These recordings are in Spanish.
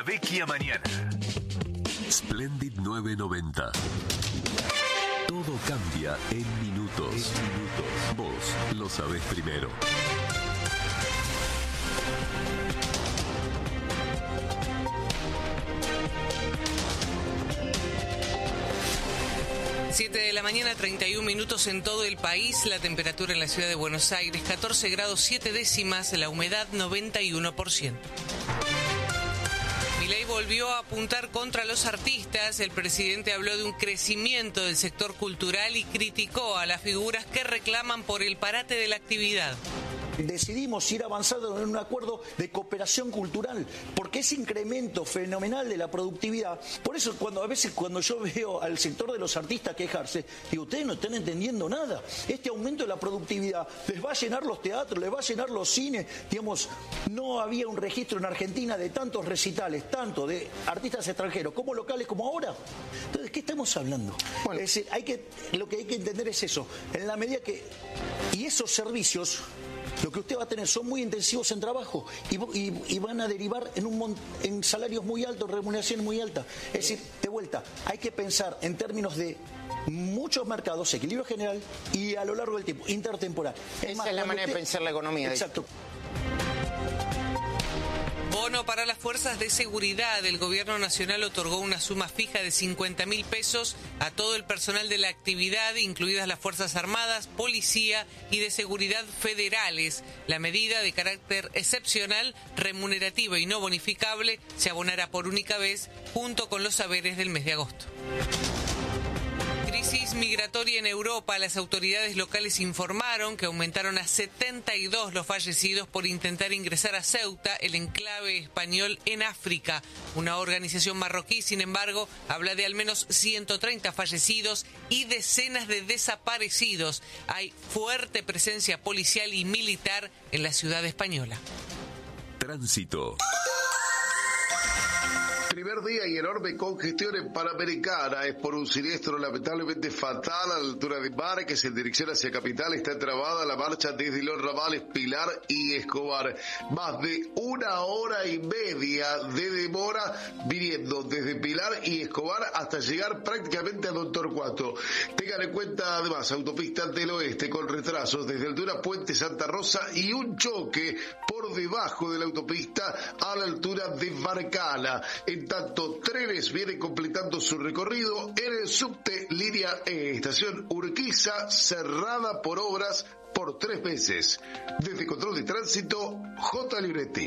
Vecchia Mañana. Splendid 990. Todo cambia en minutos. Vos lo sabés primero. Siete de la mañana, 31 minutos en todo el país. La temperatura en la ciudad de Buenos Aires, 14 grados 7 décimas, la humedad 91%. Milei volvió a apuntar contra los artistas. El presidente habló de un crecimiento del sector cultural y criticó a las figuras que reclaman por el parate de la actividad. Decidimos ir avanzando en un acuerdo de cooperación cultural, porque ese incremento fenomenal de la productividad, por eso a veces cuando yo veo al sector de los artistas quejarse, digo, ustedes no están entendiendo nada. Este aumento de la productividad les va a llenar los teatros, les va a llenar los cines, digamos, no había un registro en Argentina de tantos recitales, tanto de artistas extranjeros como locales como ahora. Entonces, ¿de qué estamos hablando? Bueno, es decir, lo que hay que entender es eso, en la medida que, y esos servicios, lo que usted va a tener son muy intensivos en trabajo y van a derivar en salarios muy altos, remuneraciones muy altas. Es decir, de vuelta, hay que pensar en términos de muchos mercados, equilibrio general y a lo largo del tiempo, intertemporal. Esa es la manera de pensar la economía. Exacto. Bono para las fuerzas de seguridad. El gobierno nacional otorgó una suma fija de 50.000 pesos a todo el personal de la actividad, incluidas las Fuerzas Armadas, Policía y de Seguridad federales. La medida, de carácter excepcional, remunerativa y no bonificable, se abonará por única vez junto con los haberes del mes de agosto. Crisis migratoria en Europa. Las autoridades locales informaron que aumentaron a 72 los fallecidos por intentar ingresar a Ceuta, el enclave español en África. Una organización marroquí, sin embargo, habla de al menos 130 fallecidos y decenas de desaparecidos. Hay fuerte presencia policial y militar en la ciudad española. Tránsito. Primer día y enorme congestión en Panamericana. Es por un siniestro lamentablemente fatal a la altura de Márquez en dirección hacia Capital. Está trabada la marcha desde los ramales Pilar y Escobar. Más de 1 hora y media de demora viniendo desde Pilar y Escobar hasta llegar prácticamente a Don Torcuato. Tengan en cuenta además autopista del oeste con retrasos desde altura Puente Santa Rosa y un choque por debajo de la autopista a la altura de Barcala. En tanto, trenes vienen completando su recorrido en el subte línea E, estación Urquiza, cerrada por obras por 3 meses. Desde Control de Tránsito, J. Libretti.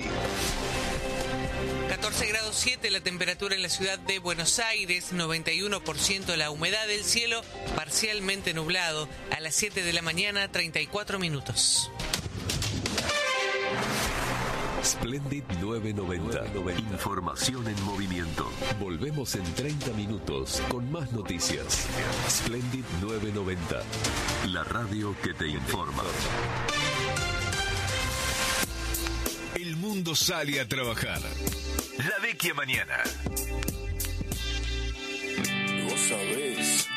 14 grados 7 la temperatura en la ciudad de Buenos Aires, 91% la humedad del cielo, parcialmente nublado. A las 7 de la mañana, 34 minutos. Splendid 990. Información en movimiento. Volvemos en 30 minutos con más noticias. Splendid 990. La radio que te informa. El mundo sale a trabajar. La Vecchia Mañana. Vos sabés.